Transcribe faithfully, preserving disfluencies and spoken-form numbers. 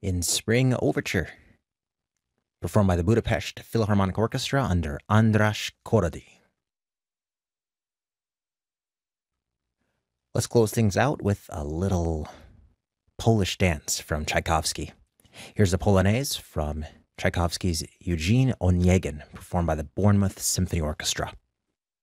in Spring Overture, performed by the Budapest Philharmonic Orchestra under András Korady. Let's close things out with a little Polish dance from Tchaikovsky. Here's a Polonaise from Tchaikovsky's Eugene Onegin, performed by the Bournemouth Symphony Orchestra.